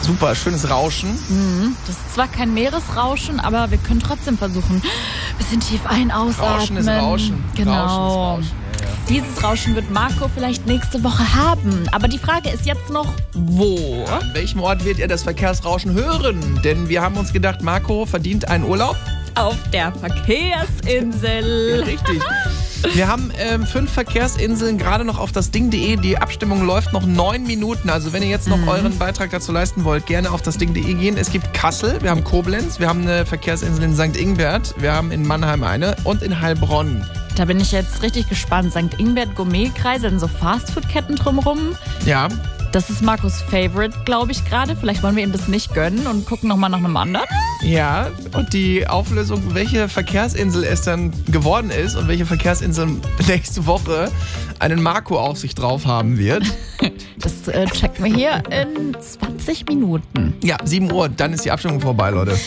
Super, schönes Rauschen. Das ist zwar kein Meeresrauschen, aber wir können trotzdem versuchen, ein bisschen tief ausatmen. Rauschen ist Rauschen. Genau. Rauschen ist Rauschen. Ja. Dieses Rauschen wird Marco vielleicht nächste Woche haben. Aber die Frage ist jetzt noch, wo? An welchem Ort wird er das Verkehrsrauschen hören? Denn wir haben uns gedacht, Marco verdient einen Urlaub. Auf der Verkehrsinsel. Ja, richtig. Wir haben 5 Verkehrsinseln gerade noch auf das Ding.de. Die Abstimmung läuft noch 9 Minuten. Also wenn ihr jetzt noch euren Beitrag dazu leisten wollt, gerne auf das Ding.de gehen. Es gibt Kassel, wir haben Koblenz, wir haben eine Verkehrsinsel in St. Ingbert, wir haben in Mannheim eine und in Heilbronn. Da bin ich jetzt richtig gespannt. St. Ingbert Gourmetkreise, sind so Fastfood-Ketten drumherum. Ja. Das ist Marcos Favorite, glaube ich, gerade. Vielleicht wollen wir ihm das nicht gönnen und gucken nochmal nach einem anderen. Ja, und die Auflösung, welche Verkehrsinsel es dann geworden ist und welche Verkehrsinsel nächste Woche einen Marco auf sich drauf haben wird. Das checken wir hier in 20 Minuten. Ja, 7 Uhr, dann ist die Abstimmung vorbei, Leute.